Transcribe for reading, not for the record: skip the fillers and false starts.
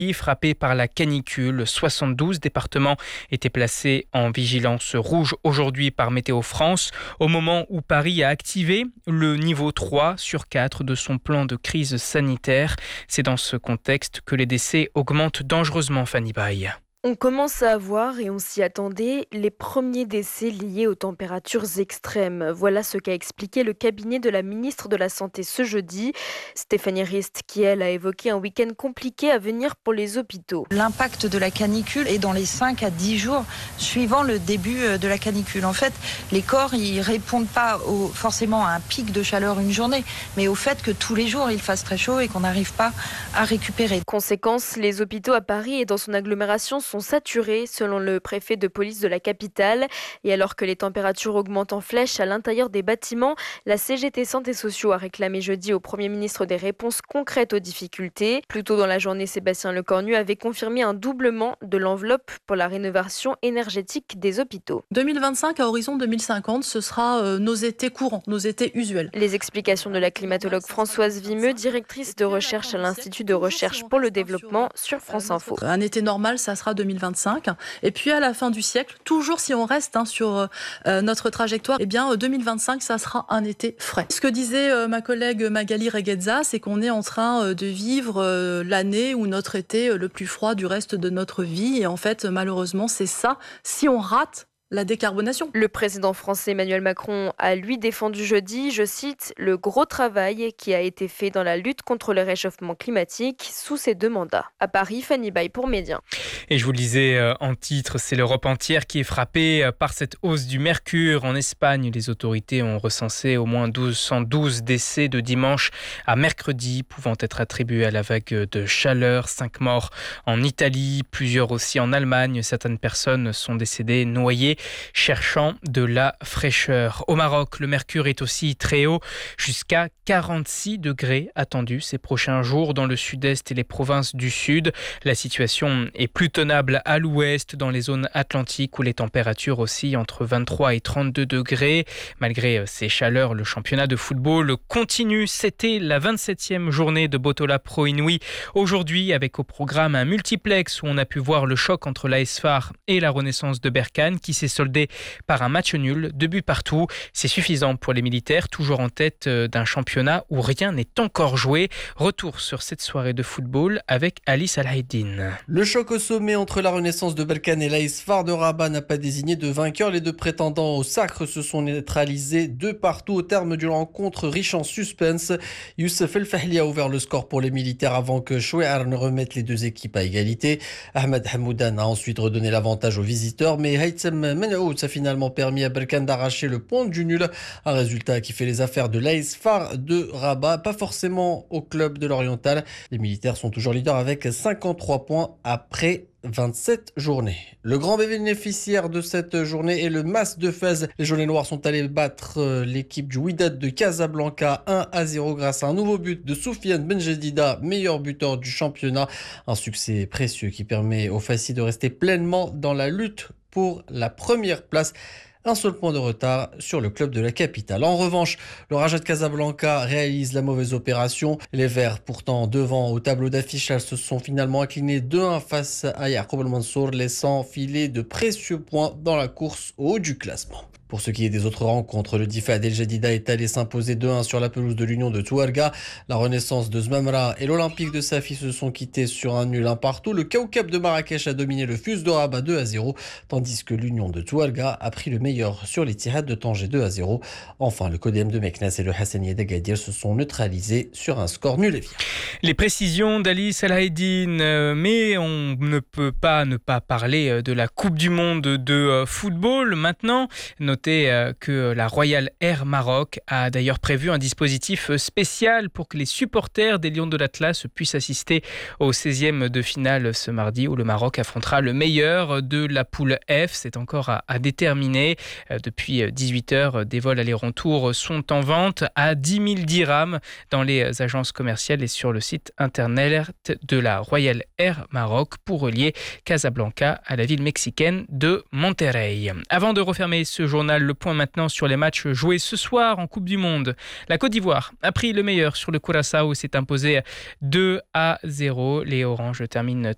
pays frappé par la canicule. 72 départements étaient placés en vigilance rouge aujourd'hui par Météo France, au moment où Paris a activé le niveau 3 sur 4 de son plan de crise sanitaire. C'est dans ce contexte que les décès augmentent dangereusement, Fanny Baye. On commence à avoir, et on s'y attendait, les premiers décès liés aux températures extrêmes. Voilà ce qu'a expliqué le cabinet de la ministre de la Santé ce jeudi. Stéphanie Rist, qui elle a évoqué un week-end compliqué à venir pour les hôpitaux. L'impact de la canicule est dans les 5 à 10 jours suivant le début de la canicule. En fait, les corps ils répondent pas forcément à un pic de chaleur une journée, mais au fait que tous les jours il fasse très chaud et qu'on n'arrive pas à récupérer. Conséquence, les hôpitaux à Paris et dans son agglomération sont saturés, selon le préfet de police de la capitale. Et alors que les températures augmentent en flèche à l'intérieur des bâtiments, la CGT Santé Sociaux a réclamé jeudi au Premier ministre des réponses concrètes aux difficultés. Plus tôt dans la journée, Sébastien Lecornu avait confirmé un doublement de l'enveloppe pour la rénovation énergétique des hôpitaux. 2025 à horizon 2050, ce sera nos étés courants, nos étés usuels. Les explications de la climatologue Françoise Vimeux, directrice de recherche à l'Institut de recherche pour le développement sur France Info. Un été normal, ça sera 2025. Et puis à la fin du siècle, toujours si on reste sur notre trajectoire, 2025, ça sera un été frais. Ce que disait ma collègue Magali Reguezza, c'est qu'on est en train de vivre l'année ou notre été le plus froid du reste de notre vie. Et en fait, malheureusement, c'est ça. Si on rate la décarbonation. Le président français Emmanuel Macron a lui défendu jeudi, je cite, le gros travail qui a été fait dans la lutte contre le réchauffement climatique sous ses 2 mandats. À Paris, Fanny Baye pour Média. Et je vous le disais en titre, c'est l'Europe entière qui est frappée par cette hausse du mercure. En Espagne, les autorités ont recensé au moins 112 décès de dimanche à mercredi, pouvant être attribués à la vague de chaleur. 5 morts en Italie, plusieurs aussi en Allemagne. Certaines personnes sont décédées noyées, cherchant de la fraîcheur. Au Maroc, le mercure est aussi très haut, jusqu'à 46 degrés attendus ces prochains jours dans le sud-est et les provinces du sud. La situation est plus tenable à l'ouest, dans les zones atlantiques où les températures oscillent entre 23 et 32 degrés. Malgré ces chaleurs, le championnat de football continue. C'était la 27e journée de Botola Pro Inouï. Aujourd'hui, avec au programme un multiplex où on a pu voir le choc entre l'AS Far et la Renaissance de Berkane qui s'est soldé par un match nul, 2 buts partout. C'est suffisant pour les militaires, toujours en tête d'un championnat où rien n'est encore joué. Retour sur cette soirée de football avec Alice Alhaïdine. Le choc au sommet entre la Renaissance de Berkane et l'AS Far de Rabat n'a pas désigné de vainqueur. Les 2 prétendants au sacre se sont neutralisés 2 partout au terme d'une rencontre riche en suspense. Youssef El Fahli a ouvert le score pour les militaires avant que Chouéar ne remette les 2 équipes à égalité. Ahmed Hamoudan a ensuite redonné l'avantage aux visiteurs, mais Haïtem Menaoud a finalement permis à Berkane d'arracher le point du nul. Un résultat qui fait les affaires de l'AS Far de Rabat, pas forcément au club de l'Oriental. Les militaires sont toujours leaders avec 53 points après 27 journées. Le grand bénéficiaire de cette journée est le Mas de Fès. Les Jaunets Noirs sont allés battre l'équipe du Wydad de Casablanca 1-0 grâce à un nouveau but de Soufiane Benjedida, meilleur buteur du championnat. Un succès précieux qui permet aux Fassis de rester pleinement dans la lutte pour la première place. Un seul point de retard sur le club de la capitale. En revanche, le Raja de Casablanca réalise la mauvaise opération. Les Verts, pourtant devant au tableau d'affichage, se sont finalement inclinés 2-1 face à Yacoub El Mansour, laissant filer de précieux points dans la course au haut du classement. Pour ce qui est des autres rencontres, le Difad El Jadida est allé s'imposer 2-1 sur la pelouse de l'Union de Touarga. La Renaissance de Zmamra et l'Olympique de Safi se sont quittés sur un nul 1 partout. Le Kaoukab de Marrakech a dominé le Fus de Rabat 2-0, tandis que l'Union de Touarga a pris le meilleur sur les Tihad de Tanger 2-0. Enfin, le Codem de Meknès et le Hassanieh d'Agadir se sont neutralisés sur un score nul et vierge. Les précisions d'Alice Alhaïdine, mais on ne peut pas ne pas parler de la Coupe du Monde de football maintenant. Notez que la Royal Air Maroc a d'ailleurs prévu un dispositif spécial pour que les supporters des Lions de l'Atlas puissent assister au 16e de finale ce mardi où le Maroc affrontera le meilleur de la poule F. C'est encore à déterminer. Depuis 18h, des vols aller-retour sont en vente à 10 000 dirhams dans les agences commerciales et sur le site internet de la Royal Air Maroc pour relier Casablanca à la ville mexicaine de Monterrey. Avant de refermer ce journal, le point maintenant sur les matchs joués ce soir en Coupe du Monde. La Côte d'Ivoire a pris le meilleur sur le Curaçao et s'est imposé 2-0. Les Oranges terminent